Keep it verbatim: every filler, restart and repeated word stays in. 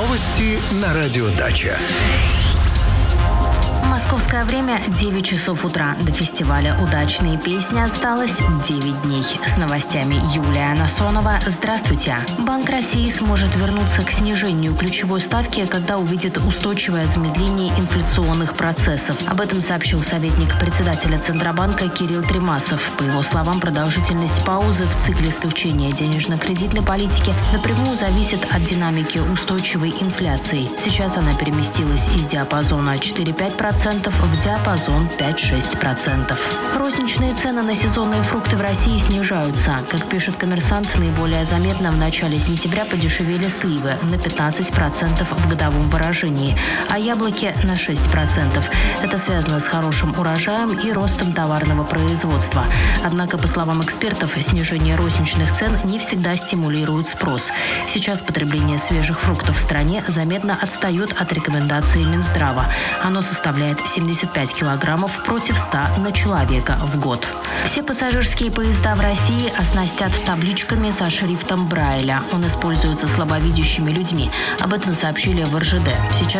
Новости на радио «Дача». Московское время девять часов утра. До фестиваля «Удачные песни» осталось девять дней. С новостями Юлия Насонова. Здравствуйте. Банк России сможет вернуться к снижению ключевой ставки, когда увидит устойчивое замедление инфляционных процессов. Об этом сообщил советник председателя Центробанка Кирилл Тремасов. По его словам, продолжительность паузы в цикле смягчения денежно-кредитной политики напрямую зависит от динамики устойчивой инфляции. Сейчас она переместилась из диапазона четыре-пять процентов в диапазон пять-шесть процентов. Розничные цены на сезонные фрукты в России снижаются. Как пишет «Коммерсант», наиболее заметно в начале сентября подешевели сливы на пятнадцать процентов в годовом выражении, а яблоки на шесть процентов. Это связано с хорошим урожаем и ростом товарного производства. Однако, по словам экспертов, снижение розничных цен не всегда стимулирует спрос. Сейчас потребление свежих фруктов в стране заметно отстает от рекомендаций Минздрава. Оно составляет семьдесят пять килограммов против ста на человека в год. Все пассажирские поезда в России оснастят табличками со шрифтом Брайля. Он используется слабовидящими людьми. Об этом сообщили в эр жэ дэ. Сейчас